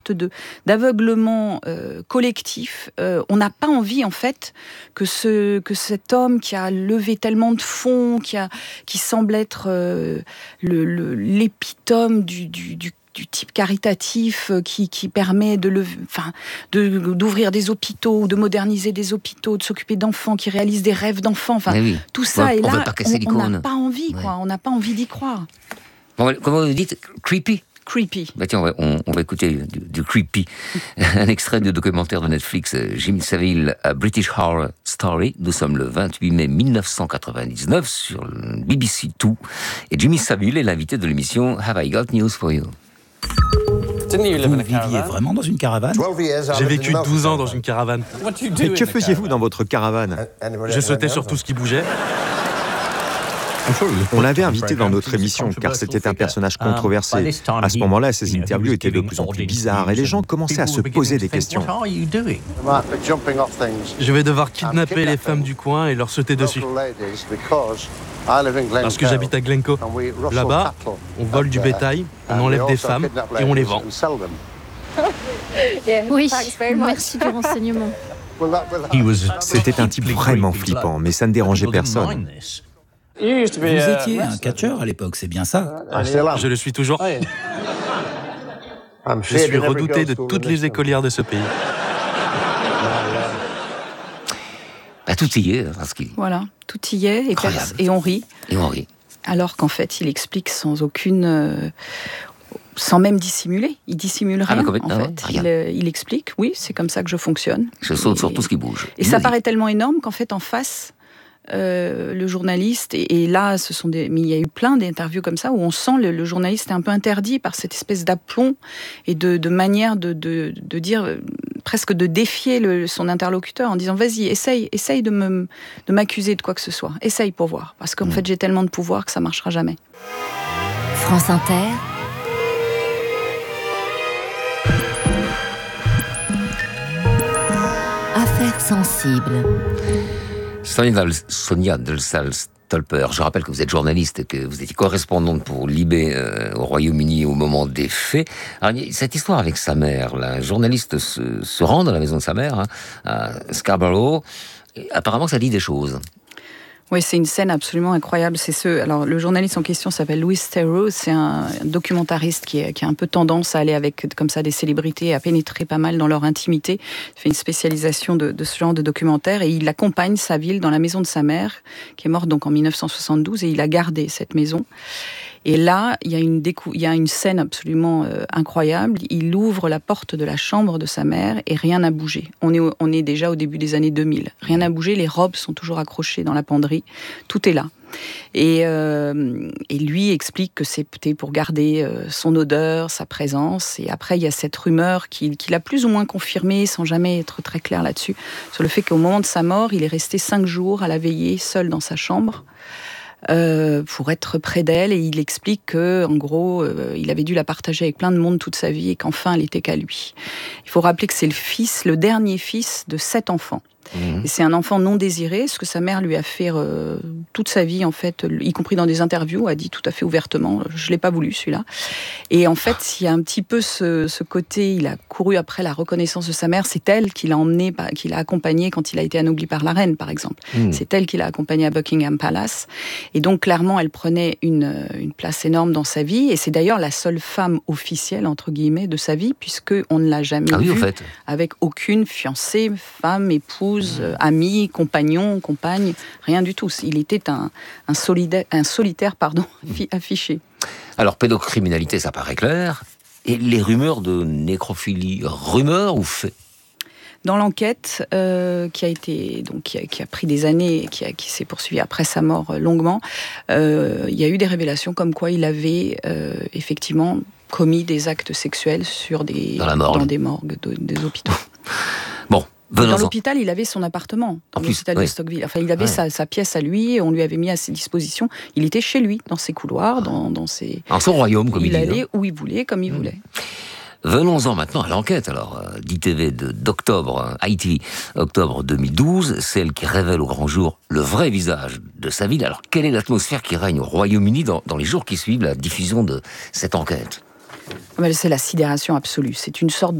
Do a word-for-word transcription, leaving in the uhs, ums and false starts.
De, d'aveuglement euh, collectif. Euh, on n'a pas envie, en fait, que, ce, que cet homme qui a levé tellement de fonds, qui, a, qui semble être euh, le, le, l'épitome du, du, du du type caritatif qui, qui permet de, lever, enfin, de, d'ouvrir des hôpitaux, de moderniser des hôpitaux, de s'occuper d'enfants, qui réalisent des rêves d'enfants. Enfin, oui. Tout ça ouais, est on là, on n'a pas envie, ouais. quoi. On n'a pas envie d'y croire. Bon, comment vous dites creepy? Creepy. Bah tiens, on va, on, on va écouter du, du creepy. Un extrait du documentaire de Netflix, Jimmy Savile, A British Horror Story. Nous sommes le vingt-huit mai mille neuf cent quatre-vingt-dix-neuf sur le B B C deux. Et Jimmy Savile est l'invité de l'émission Have I Got News for You? Vous viviez vraiment dans une caravane? J'ai vécu douze ans dans une caravane. Mais que faisiez-vous dans votre caravane? Je sautais sur tout ce qui bougeait. On l'avait invité dans notre émission car c'était un personnage controversé. À ce moment-là, ses interviews étaient de plus en plus bizarres et les gens commençaient à se poser des questions. Je vais devoir kidnapper les femmes du coin et leur sauter dessus. Parce que j'habite à Glencoe. Là-bas, on vole du bétail, on enlève des femmes et on les vend. Oui, merci du renseignement. C'était un type vraiment flippant, mais ça ne dérangeait personne. Vous étiez un catcheur à l'époque, c'est bien ça? Je le suis toujours. Je suis redouté de toutes les écolières de ce pays. Bah, tout y est. Parce qu'il... Voilà, tout y est et, pers- et on rit. Et on rit. Alors qu'en fait, il explique sans aucune... Euh, sans même dissimuler. Il dissimule rien, ah, en non, fait. Rien. Il, euh, il explique, oui, c'est comme ça que je fonctionne. Je saute et, sur tout ce qui bouge. Et il ça paraît dit. Tellement énorme qu'en fait, en face... Euh, le journaliste, et, et là, ce sont des, mais il y a eu plein d'interviews comme ça où on sent le, le journaliste est un peu interdit par cette espèce d'aplomb et de, de manière de, de, de dire, euh, presque de défier le, son interlocuteur en disant vas-y, essaye, essaye de, me, de m'accuser de quoi que ce soit, essaye pour voir, parce qu'en mmh. fait j'ai tellement de pouvoir que ça marchera jamais. France Inter. Affaires sensibles. Sonia Delsalle-Stolper, je rappelle que vous êtes journaliste et que vous étiez correspondante pour Libé euh, au Royaume-Uni au moment des faits. Alors, cette histoire avec sa mère, là, un journaliste se, se rend dans la maison de sa mère, hein, à Scarborough, et apparemment ça dit des choses. Oui, c'est une scène absolument incroyable. C'est ce. Alors, le journaliste en question s'appelle Louis Theroux. C'est un documentariste qui, est, qui a un peu tendance à aller avec comme ça des célébrités, à pénétrer pas mal dans leur intimité. Il fait une spécialisation de, de ce genre de documentaire et il accompagne Savile dans la maison de sa mère, qui est morte donc en dix-neuf cent soixante-douze, et il a gardé cette maison. Et là, il y a une, décou- il y a une scène absolument euh, incroyable. Il ouvre la porte de la chambre de sa mère et rien n'a bougé. On est, au, on est déjà au début des années deux mille. Rien n'a bougé, les robes sont toujours accrochées dans la penderie. Tout est là. Et, euh, et lui explique que c'était pour garder euh, son odeur, sa présence. Et après, il y a cette rumeur qu'il, qu'il a plus ou moins confirmée, sans jamais être très clair là-dessus, sur le fait qu'au moment de sa mort, il est resté cinq jours à la veiller, seul dans sa chambre. Euh, pour être près d'elle, et il explique que, en gros, euh, il avait dû la partager avec plein de monde toute sa vie et qu'enfin elle était qu'à lui. Il faut rappeler que c'est le fils, le dernier fils de sept enfants. Mmh. Et c'est un enfant non désiré, ce que sa mère lui a fait euh, toute sa vie, en fait, y compris dans des interviews, a dit tout à fait ouvertement, je l'ai pas voulu celui-là. Et en fait, il y a un petit peu ce, ce côté, il a couru après la reconnaissance de sa mère, c'est elle qui l'a emmené, qui l'a accompagné quand il a été anobli par la reine, par exemple. Mmh. C'est elle qui l'a accompagné à Buckingham Palace. Et donc, clairement, elle prenait une, une place énorme dans sa vie, et c'est d'ailleurs la seule femme officielle, entre guillemets, de sa vie, puisqu'on ne l'a jamais ah oui, vue au fait. Avec aucune fiancée, femme, épouse, Euh, ami, compagnon, compagne, rien du tout. Il était un, un, solidaire, un solitaire pardon, affiché. Alors, pédocriminalité, ça paraît clair. Et les rumeurs de nécrophilie, rumeurs ou faits? Dans l'enquête euh, qui a été donc qui a, qui a pris des années, qui, a, qui s'est poursuivie après sa mort euh, longuement, euh, il y a eu des révélations comme quoi il avait euh, effectivement commis des actes sexuels sur des dans, la morgue. dans des morgues de, des hôpitaux. Bon. Dans l'hôpital, il avait son appartement, dans en l'hôpital plus, oui. de Stockville. Enfin, il avait ouais. sa, sa pièce à lui, on lui avait mis à ses dispositions. Il était chez lui, dans ses couloirs, dans, dans ses... En son royaume, comme il, il dit. Il allait hein. où il voulait, comme il mmh. voulait. Venons-en maintenant à l'enquête, alors, d'I T V de, d'octobre, I T V, octobre deux mille douze, celle qui révèle au grand jour le vrai visage de Savile. Alors, quelle est l'atmosphère qui règne au Royaume-Uni dans, dans les jours qui suivent la diffusion de cette enquête ? C'est la sidération absolue. C'est une sorte